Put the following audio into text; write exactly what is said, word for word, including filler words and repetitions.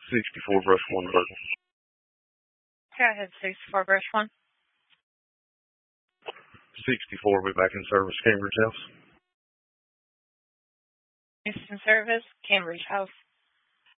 sixty-four Brush One Burton. Go ahead, sixty-four Brush One. sixty-four, we back in service, Cambridge House. Houston Service, Cambridge House.